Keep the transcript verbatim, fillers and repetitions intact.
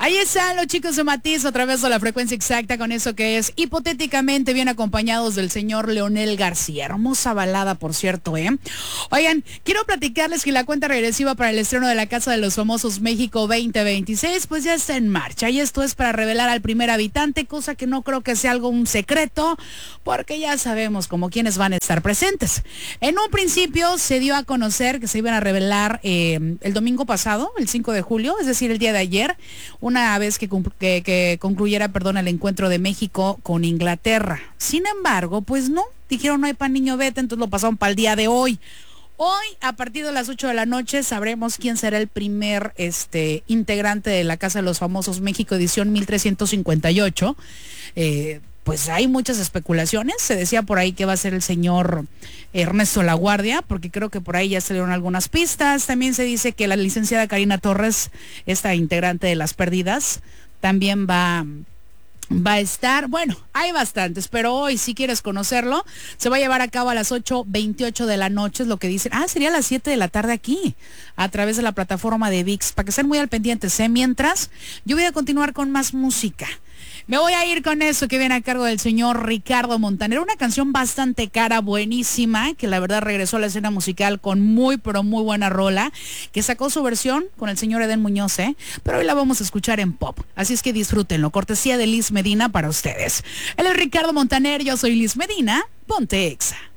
Ahí están los chicos de Matiz a través de la frecuencia exacta con eso que es hipotéticamente bien acompañados del señor Leonel García. Hermosa balada, por cierto, ¿eh? Oigan, quiero platicarles que la cuenta regresiva para el estreno de La Casa de los Famosos México veinte veintiséis pues ya está en marcha. Y esto es para revelar al primer habitante, cosa que no creo que sea algo un secreto, porque ya sabemos como quiénes van a estar presentes. En un principio se dio a conocer que se iban a revelar eh, el domingo pasado, el cinco de julio, es decir, el día de ayer, una vez que, que, que concluyera, perdón, el encuentro de México con Inglaterra. Sin embargo, pues no, dijeron no hay pan niño vete, entonces lo pasaron para el día de hoy. Hoy, a partir de las ocho de la noche, sabremos quién será el primer este, integrante de La Casa de los Famosos México, edición mil trescientos cincuenta y ocho. Eh, pues hay muchas especulaciones. Se decía por ahí que va a ser el señor Ernesto Laguardia, porque creo que por ahí ya salieron algunas pistas. También se dice que la licenciada Karina Torres, esta integrante de Las Perdidas, también va... va a estar, bueno, hay bastantes, pero hoy si quieres conocerlo, se va a llevar a cabo a las ocho veintiocho de la noche, es lo que dicen. Ah, sería a las siete de la tarde aquí, a través de la plataforma de ViX, para que estén muy al pendiente, ¿eh? Mientras, yo voy a continuar con más música. Me voy a ir con eso que viene a cargo del señor Ricardo Montaner, una canción bastante cara, buenísima, que la verdad regresó a la escena musical con muy, pero muy buena rola, que sacó su versión con el señor Eden Muñoz, ¿eh? Pero hoy la vamos a escuchar en pop, así es que disfrútenlo, cortesía de Liz Medina para ustedes. Él es Ricardo Montaner, yo soy Liz Medina, ponte Exa.